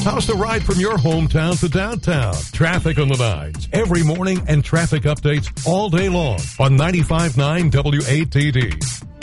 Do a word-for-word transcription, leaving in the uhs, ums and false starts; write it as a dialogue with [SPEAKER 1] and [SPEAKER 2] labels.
[SPEAKER 1] How's the ride from your hometown to downtown? Traffic on the nines every morning and traffic updates all day long on ninety-five point nine W A T D.